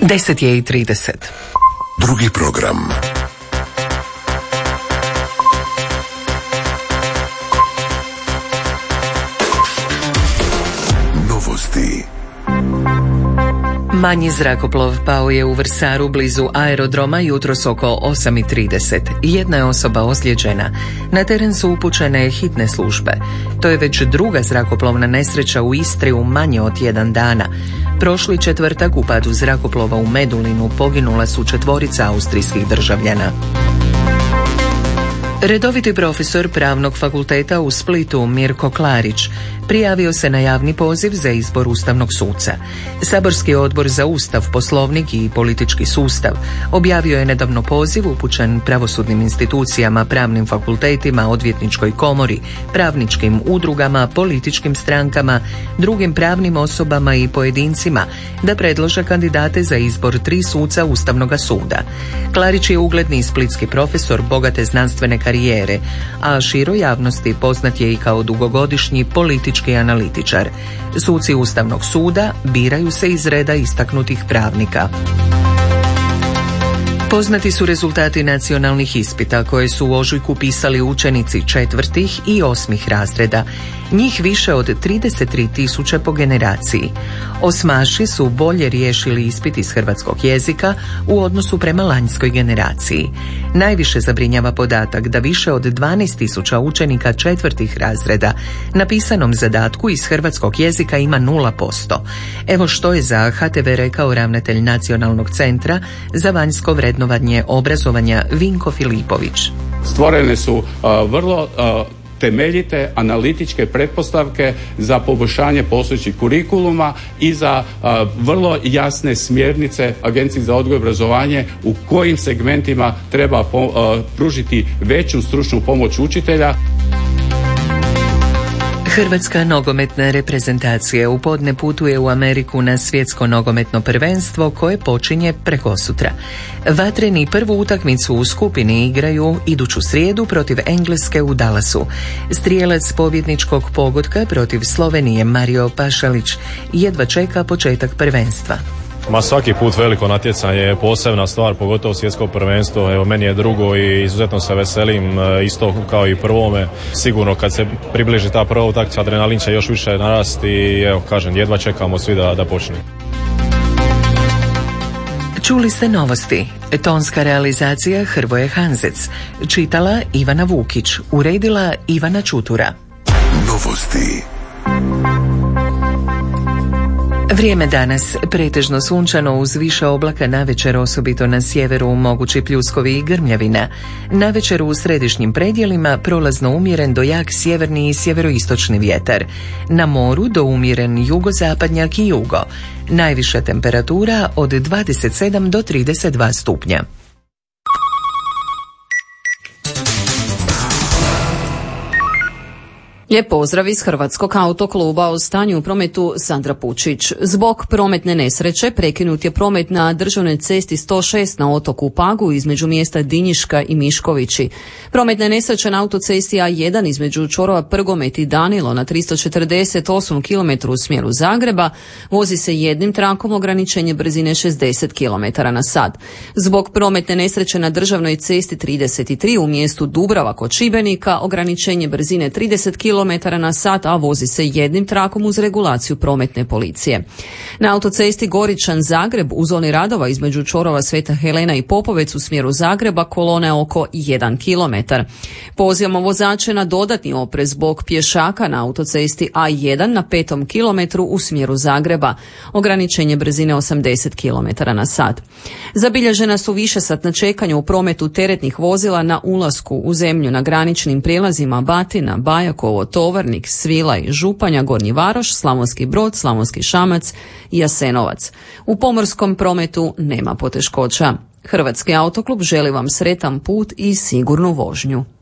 10:30. Drugi program. Novosti. Manji zrakoplov pao je u Vrsaru blizu aerodroma jutros oko 8:30. Jedna je osoba ozlijeđena. Na teren su upućene hitne službe. To je već druga zrakoplovna nesreća u Istri u manje od jedan dana. Prošli četvrtak u padu zrakoplova u Medulinu poginula su 4 austrijskih državljana. Redoviti profesor Pravnog fakulteta u Splitu Mirko Klarić prijavio se na javni poziv za izbor ustavnog suca. Saborski odbor za Ustav, Poslovnik i politički sustav objavio je nedavno poziv upućen pravosudnim institucijama, pravnim fakultetima, odvjetničkoj komori, pravničkim udrugama, političkim strankama, drugim pravnim osobama i pojedincima da predlože kandidate za izbor 3 suca Ustavnog suda. Klarić je ugledni splitski profesor bogate znanstvene karijere, a široj javnosti poznat je i kao dugogodišnji politički analitičar. Suci Ustavnog suda biraju se iz reda istaknutih pravnika. Poznati su rezultati nacionalnih ispita koje su u ožujku pisali učenici 4. i 8. razreda. Njih više od 33.000 po generaciji. Osmaši su bolje riješili ispit iz hrvatskog jezika u odnosu prema lanjskoj generaciji. Najviše zabrinjava podatak da više od 12.000 učenika 4. razreda na pisanom zadatku iz hrvatskog jezika ima 0%. Evo što je za HTV rekao ravnatelj Nacionalnog centra za vanjsko vrednovanje obrazovanja Vinko Filipović. Stvorene su vrlo temeljite analitičke pretpostavke za poboljšanje postojećih kurikuluma i za vrlo jasne smjernice Agenciji za odgoj i obrazovanje u kojim segmentima treba pružiti veću stručnu pomoć učitelja. Hrvatska nogometna reprezentacija u podne putuje u Ameriku na svjetsko nogometno prvenstvo koje počinje prekosutra. Vatreni prvu utakmicu u skupini igraju iduću srijedu protiv Engleske u Dallasu. Strijelac pobjedničkog pogotka protiv Slovenije Mario Pašalić jedva čeka početak prvenstva. Svaki put veliko natjecanje je posebna stvar, pogotovo svjetsko prvenstvo. Evo, meni je drugo i izuzetno se veselim, isto kao i prvome. Sigurno kad se približi ta prva utakmica, adrenalin će još više narasti i evo, kažem, jedva čekamo svi da počne. Čuli ste novosti. Tonska realizacija Hrvoje Hanzec. Čitala Ivana Vukić. Uredila Ivana Čutura. Novosti. Vrijeme danas pretežno sunčano uz više oblaka, navečer osobito na sjeveru mogući pljuskovi i grmljavina. Navečer u središnjim predjelima prolazno umjeren do jak sjeverni i sjeveroistočni vjetar. Na moru do umjeren jugozapadnjak i jugo. Najviša temperatura od 27 do 32 stupnja. Lijep pozdrav iz Hrvatskog autokluba. O stanju u prometu Sandra Pučić. Zbog prometne nesreće prekinut je promet na državnoj cesti 106 na otoku Pagu između mjesta Dinjiška i Miškovići. Prometna nesreća na autocesti A1 između čvorova Prgomet i Danilo na 348 km u smjeru Zagreba vozi se jednim trakom, ograničenje brzine 60 km/h. Zbog prometne nesreće na državnoj cesti 33 u mjestu Dubrava kod Šibenika ograničenje brzine 30 km/h, a vozi se jednim trakom uz regulaciju prometne policije. Na autocesti Goričan-Zagreb u zoni radova između čvorova Sveta Helena i Popovec u smjeru Zagreba kolona je oko 1 km. Pozivamo vozače na dodatni oprez zbog pješaka na autocesti A1 na 5. kilometru u smjeru Zagreba. Ograničenje brzine 80 km/h. Zabilježena su višesatna čekanja u prometu teretnih vozila na ulasku u zemlju na graničnim prijelazima Batina, Bajakovo, Tovarnik, Svilaj, Županja, Gornji Varoš, Slavonski Brod, Slavonski Šamac i Jasenovac. U pomorskom prometu nema poteškoća. Hrvatski autoklub želi vam sretan put i sigurnu vožnju.